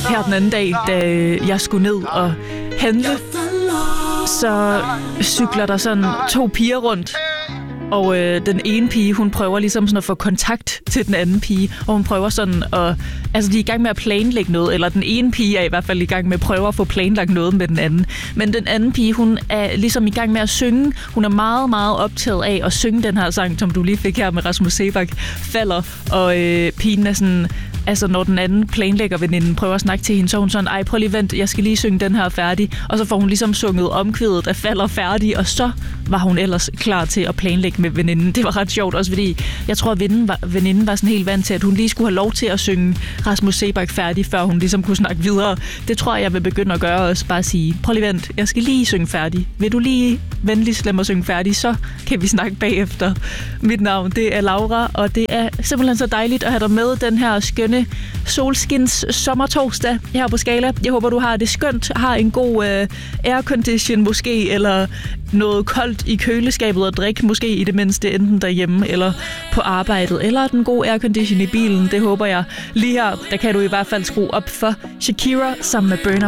her den anden dag, da jeg skulle ned og handle, så cykler der sådan 2 piger rundt. Og den ene pige, hun prøver ligesom sådan at få kontakt til den anden pige, og hun prøver sådan at... Altså, de er i gang med at planlægge noget, eller den ene pige er i hvert fald i gang med at prøve at få planlagt noget med den anden. Men den anden pige, hun er ligesom i gang med at synge. Hun er meget, meget optaget af at synge den her sang, som du lige fik her med Rasmus Seebach, Falder. Og pigen er sådan... Altså, når den anden planlægger veninden prøver at snakke til hende, så er hun sådan, ej, prøv lige vent, jeg skal lige synge den her færdig. Og så får hun ligesom sunget omkvædet af Falder færdig, og så var hun ellers klar til at planlægge med veninden. Det var ret sjovt også, fordi jeg tror, at veninden var sådan helt vant til, at hun lige skulle have lov til at synge Rasmus Seebach færdig, før hun ligesom kunne snakke videre. Det tror jeg vil begynde at gøre også. Bare sige, prøv lige vent, jeg skal lige synge færdig. Vil du lige venligst lade mig synge færdig, så kan vi snakke bagefter. Mit navn, det er Laura, og det er simpelthen så dejligt at have dig med den her skønne solskins sommertorsdag her på Skala. Jeg håber, du har det skønt, har en god aircondition måske, eller noget koldt i køleskabet at drikke, måske i det mindste, enten derhjemme eller på arbejdet, eller den gode aircondition i bilen. Det håber jeg. Lige her, der kan du i hvert fald skrue op for Shakira sammen med Burna